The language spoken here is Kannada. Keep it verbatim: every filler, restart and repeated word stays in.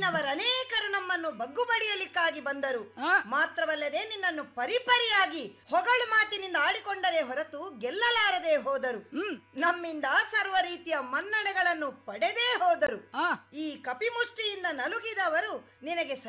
ನಿನ್ನವರನೇಕರು ನಮ್ಮನ್ನು ಬಗ್ಗು ಬಡಿಯಲಿಕ್ಕಾಗಿ ಬಂದರು. ಆ. ಮಾತ್ರವಲ್ಲದೆ ನಿನ್ನನ್ನು ಪರಿಪರಿಯಾಗಿ ಹೊಗಳು ಮಾತಿನಿಂದ ಆಡಿಕೊಂಡರೆ ಹೊರತು ಗೆಲ್ಲಲಾರದೆ ಹೋದರು. ನಮ್ಮಿಂದ ಸರ್ವ ರೀತಿಯ ಮನ್ನಣೆಗಳನ್ನು ಪಡೆದೇ ಹೋದರು. ಆ. ಈ ಕಪಿಮುಷ್ಟಿಯಿಂದ ನಲುಗಿದವರು ನಿನಗೆ